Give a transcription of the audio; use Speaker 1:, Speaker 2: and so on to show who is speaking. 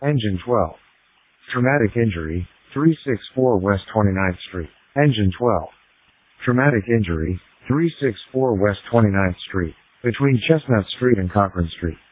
Speaker 1: Engine 12. Traumatic injury, 364 West 29th Street. Engine 12. Traumatic injury, 364 West 29th Street, between Chestnut Street and Cochran Street.